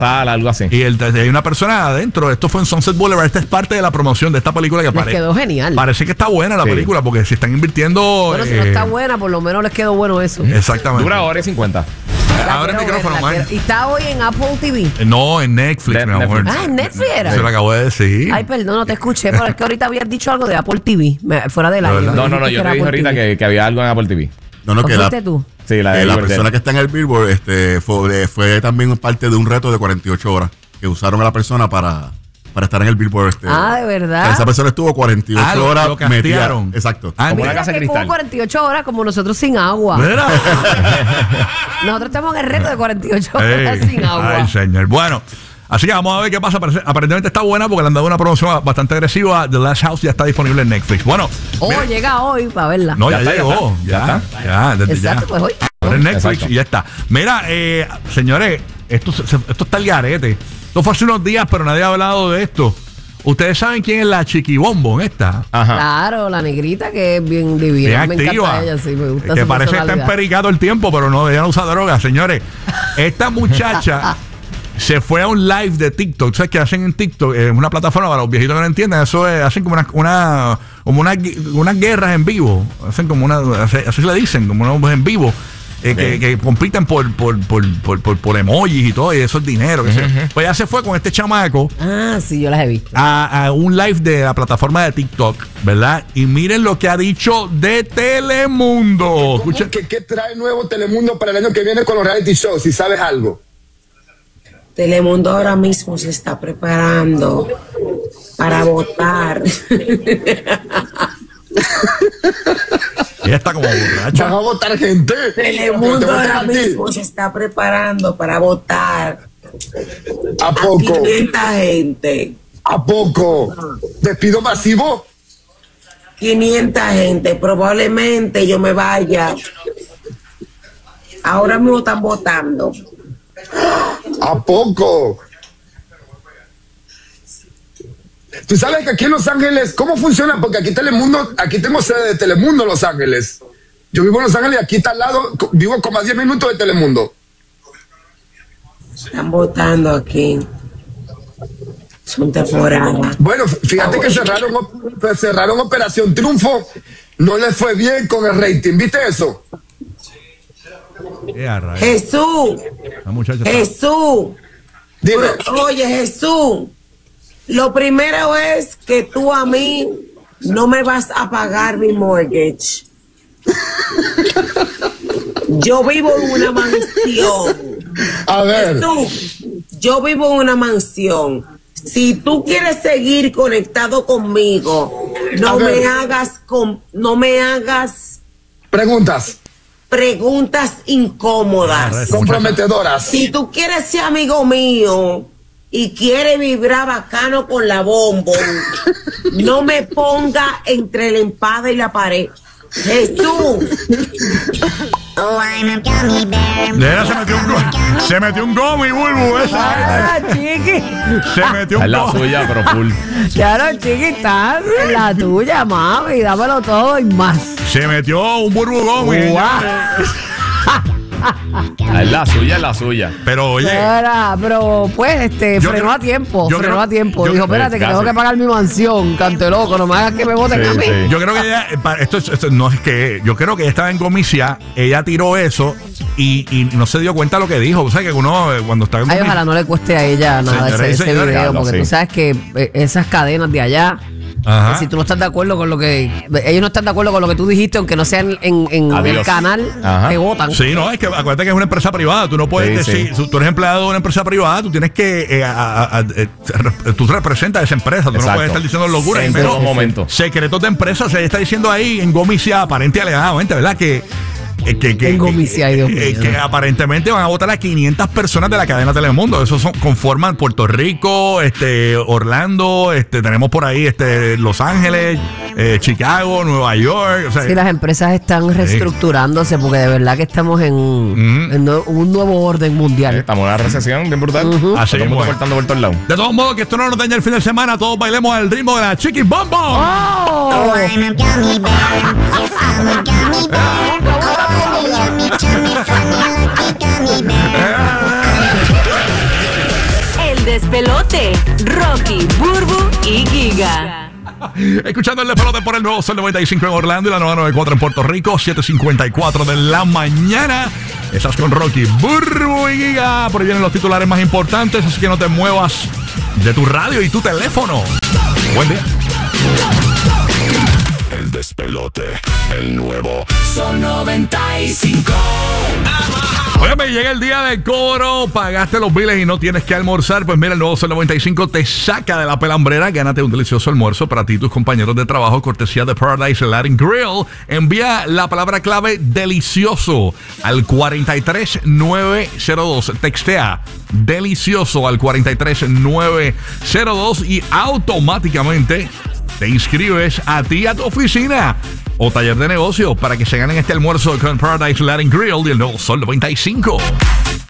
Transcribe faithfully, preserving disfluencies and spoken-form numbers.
tal, algo así. Y el, hay una persona adentro. Esto fue en Sunset Boulevard. Esta es parte de la promoción de esta película que parece. Les quedó genial. Parece que está buena la sí. película porque se están invirtiendo. Bueno, eh, si no está buena, por lo menos les quedó bueno eso. Exactamente. Dura hora y cincuenta. Abre el micrófono, man. ¿Y está hoy en Apple T V? No, en Netflix, De, mi amor. Ah, en Netflix era. Se lo acabo de decir. Ay, perdón, no te escuché, pero es que ahorita habías dicho algo de Apple T V, me, fuera del aire. No, no, no, yo te dije ahorita que, que había algo en Apple T V. No, no, ¿O que la, fuiste tú? Sí, la de eh, la Riverdale. persona que está en el Billboard este, fue, fue también parte de un reto de cuarenta y ocho horas que usaron a la persona para, para estar en el Billboard. Este. Ah, ¿de verdad? O sea, esa persona estuvo cuarenta y ocho Ah, lo- horas lo castearon. metida. Exacto. Ah, Como mira. una casa que cristal. estuvo cuarenta y ocho horas como nosotros sin agua. Mira. Nosotros estamos en el reto de cuarenta y ocho Ey, horas sin agua. Ay, señor. Bueno, así que vamos a ver qué pasa. Parece- Aparentemente está buena porque le han dado una promoción bastante agresiva. The Last House ya está disponible en Netflix. Bueno, Oh, mira- llega hoy para verla. no, ya, Ya está, ya llegó. está. Ya, Ya ya, está. ya, desde Exacto, ya. pues hoy. Ahora en Netflix Exacto. y ya está. Mira, eh, señores, esto, se- esto está el garete. Esto fue hace unos días, pero nadie ha hablado de esto. Ustedes saben quién es la Chiquibombón esta. Ajá. Claro, la negrita que es bien divina. Bien me activa. encanta ella, sí, me gusta que su parece que está personalidad. empericado el tiempo, pero no, ella no usa droga, señores. Esta muchacha se fue a un live de TikTok. ¿Sabes qué hacen en TikTok? Es una plataforma para los viejitos que no entienden. Eso es, hacen como una, una como una, unas guerras en vivo. Hacen como una, así, así le dicen, como unos en vivo. Eh, que, que compiten por, por, por, por, por, por emojis y todo, y eso es dinero. Que sea. Pues ella se fue con este chamaco Ah, sí, yo las he visto. a, a un live de la plataforma de TikTok, ¿verdad? Y miren lo que ha dicho de Telemundo. Escuchen. ¿Qué, ¿Qué trae nuevo Telemundo para el año que viene con los reality shows? Si sabes algo. Telemundo ahora mismo se está preparando para votar. Ella está como borracha. Van a votar gente. Te Telemundo votan ahora a ti. mismo se está preparando para votar ¿A a poco? quinientas gente. ¿A poco? ¿Despido masivo? quinientas gente. Probablemente yo me vaya. Ahora mismo están votando. ¿A poco? Tú sabes que aquí en Los Ángeles, ¿cómo funciona? Porque aquí Telemundo, aquí tengo sede de Telemundo en Los Ángeles. Yo vivo en Los Ángeles y aquí está al lado, co- vivo como a diez minutos de Telemundo. Están votando aquí. Son temporadas. Bueno, fíjate que cerraron, op- cerraron Operación Triunfo, no les fue bien con el rating, ¿viste eso? Eh, a rayos. Jesús, La muchacha está- Jesús. Dime, Oye, Jesús, lo primero es que tú a mí no me vas a pagar mi mortgage. Yo vivo en una mansión. a ver, Jesús, yo vivo en una mansión. Si tú quieres seguir conectado conmigo, no A ver. me hagas con, no me hagas preguntas preguntas incómodas. comprometedoras. Si tú quieres ser amigo mío y quieres vibrar bacano con la bombo, no me ponga entre la espada y la pared. Jesús, Nena, se metió un go- se metió un gomi, Bulbu, esa. Ah, chiqui. Se metió un Es la gomi. suya, pero full. Claro, chiqui, está en la tuya, mami. Dámelo todo y más. Se metió un Bulbu gomi. Guau. Es la suya, es la suya. Pero oye, Era, pero pues, este, Yo frenó creo- a tiempo, yo frenó creo- a tiempo. yo- Dijo, espérate, que casi. tengo que pagar mi mansión, cante loco, no me hagas que me voten Sí, a mí. sí. yo creo que ella, eh, pa- esto, es- esto no es que, yo creo que ella estaba en gomicia, ella tiró eso y, y no se dio cuenta de lo que dijo. O sea, que uno eh, cuando está en Ay, gomicia- ojalá no le cueste a ella nada Señoras y ese, ese señores, video, diablo, porque sí. tú sabes que eh, esas cadenas de allá, Ajá. si tú no estás de acuerdo con lo que, ellos no están de acuerdo con lo que tú dijiste, aunque no sea en, en, en el Adiós. canal, Ajá. te votan. Sí, no, es que acuérdate que es una empresa privada. Tú no puedes Sí, decir, sí. si tú eres empleado de una empresa privada, tú tienes que. Eh, a- a- a- eh, re- tú representas a esa empresa. Tú no Exacto. puedes estar diciendo locuras. En y menos todo momento. secretos de empresa. Se está diciendo ahí en gomicia, aparente y alegadamente, ¿verdad? Que. eh, que, que, En gomicia, ay, Dios que- mío. que aparentemente van a votar a quinientas personas de la cadena Telemundo. Esos son, conforman Puerto Rico, este, Orlando, este, tenemos por ahí este, Los Ángeles, eh, Chicago, Nueva York. O sea, Sí, las empresas están reestructurándose porque de verdad que estamos en, Ujú. en no- un nuevo orden mundial. Estamos en una recesión bien brutal. Así Todo el mundo mismo es. cortando por todos lados. de todos modos, que esto no nos dañe el fin de semana, todos bailemos al ritmo de la Chiqui Bom Bom. ¡Oh! I'm a gummy bear. Yes, I'm a gummy bear. Yummy, yummy, funny like a gummy bear. El despelote. Rocky, Burbu y Giga. Escuchando el despelote por el nuevo Sol noventa y cinco en Orlando y la nueva noventa y cuatro en Puerto Rico, siete cincuenta y cuatro de la mañana. Estás con Rocky, Burbu y Giga. Por ahí vienen los titulares más importantes, así que no te muevas de tu radio y tu teléfono. Buen día. El despelote, el nuevo Sol noventa y cinco. Oye, me llega el día del cobro, pagaste los biles y no tienes que almorzar. Pues mira, el nuevo Sol noventa y cinco te saca de la pelambrera. Gánate un delicioso almuerzo para ti y tus compañeros de trabajo, cortesía de Paradise Latin Grill. Envía la palabra clave delicioso al cuatro tres nueve cero dos. Textea delicioso al cuatro tres nueve cero dos y automáticamente te inscribes a ti, a tu oficina o taller de negocio para que se ganen este almuerzo con Paradise Latin Grill y el nuevo Sol noventa y cinco.